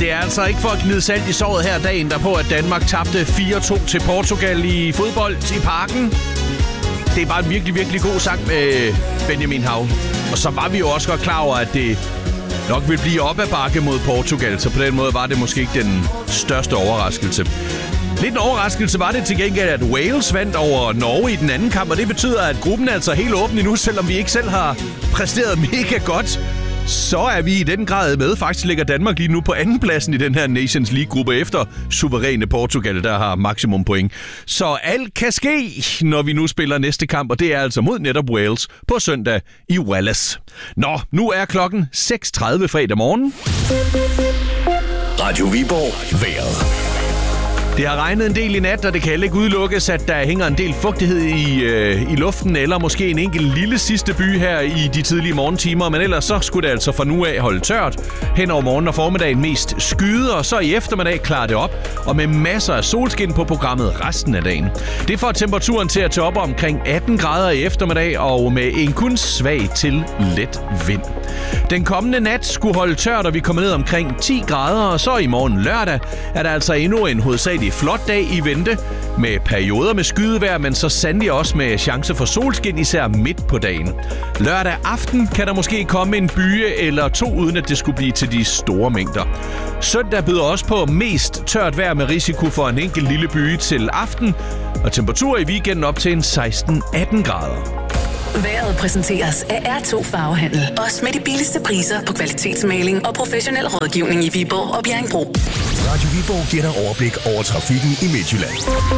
Det er altså ikke for at gnide salt i såret her dagen derpå, at Danmark tabte 4-2 til Portugal i fodbold i Parken. Det er bare en virkelig, virkelig god sang med Benjamin Hav. Og så var vi jo også godt klar over, at det nok ville blive op ad bakke mod Portugal, så på den måde var det måske ikke den største overraskelse. Lidt en overraskelse var det til gengæld, at Wales vandt over Norge i den anden kamp, og det betyder, at gruppen er altså helt åben nu, selvom vi ikke selv har præsteret mega godt. Så er vi i den grad med. Faktisk ligger Danmark lige nu på andenpladsen i den her Nations League-gruppe efter suveræne Portugal, der har maksimum point. Så alt kan ske, når vi nu spiller næste kamp, og det er altså mod netop Wales på søndag i Wallace. Nå, nu er klokken 6:30 fredag morgen. Radio Viborg vejret. Det har regnet en del i nat, og det kan heller ikke udelukkes, at der hænger en del fugtighed i luften, eller måske en enkelt lille sidste by her i de tidlige morgentimer. Men ellers så skulle det altså fra nu af holde tørt. Hen over morgen og formiddagen mest skyde, og så i eftermiddag klarer det op, og med masser af solskin på programmet resten af dagen. Det får temperaturen til at tage op omkring 18 grader i eftermiddag, og med en kun svag til let vind. Den kommende nat skulle holde tørt, og vi kommer ned omkring 10 grader, og så i morgen lørdag er der altså endnu en hovedsagelig flot dag i vente, med perioder med skydevejr, men så sandelig også med chance for solskin, især midt på dagen. Lørdag aften kan der måske komme en byge eller to, uden at det skulle blive til de store mængder. Søndag byder også på mest tørt vejr med risiko for en enkelt lille byge til aften, og temperatur i weekenden op til en 16-18 grader. Vejret præsenteres af R2 Farvehandel. Også med de billigste priser på kvalitetsmaling og professionel rådgivning i Viborg og Bjerringbro. Radio Viborg giver dig overblik over trafikken i Midtjylland.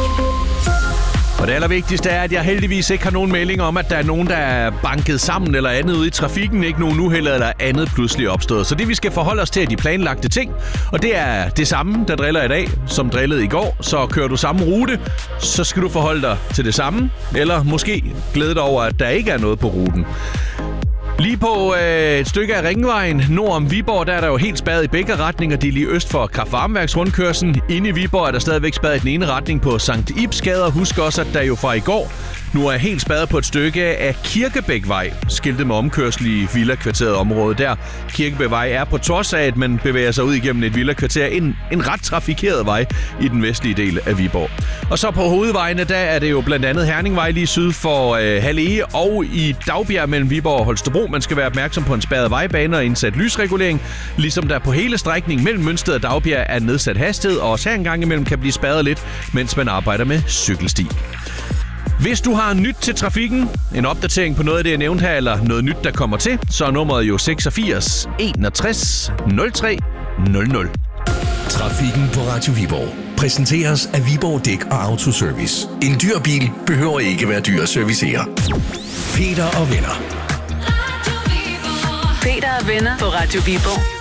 Og det allervigtigste er, at jeg heldigvis ikke har nogen melding om, at der er nogen, der er banket sammen eller andet ude i trafikken. Ikke nogen uheld eller andet pludselig opstået. Så det, vi skal forholde os til, er de planlagte ting. Og det er det samme, der driller i dag, som drillede i går. Så kører du samme rute, så skal du forholde dig til det samme. Eller måske glæde dig over, at der ikke er noget på ruten. Lige på et stykke af Ringvejen nord om Viborg, der er der jo helt spærret i begge retninger. De er lige øst for Kraft-Varmeværks rundkørslen. Inde i Viborg er der stadigvæk spærret i den ene retning på Sankt Ibsgade. Husk også, at der jo fra i går nu er helt spærret på et stykke af Kirkebækvej, skiltet med omkørsel i villakvarteret område der. Kirkebækvej er på trods af, at man bevæger sig ud igennem et villakvarter, en ret trafikeret vej i den vestlige del af Viborg. Og så på hovedvejene, der er det jo blandt andet Herningvej lige syd for Hallige og i Dagbjerg mellem Viborg og Holstebro. Man skal være opmærksom på en spærret vejbane og indsat lysregulering, ligesom der på hele strækningen mellem Mønsted og Dagbjerg er nedsat hastighed, og også her en gang imellem kan blive spærret lidt, mens man arbejder med cykelsti. Hvis du har nyt til trafikken, en opdatering på noget af det, jeg nævnte her, eller noget nyt, der kommer til, så er nummeret jo 86 61 03 00. Trafikken på Radio Viborg præsenteres af Viborg Dæk og Autoservice. En dyr bil behøver ikke være dyr at servicere. Peter og venner. Peter og venner på Radio Viborg.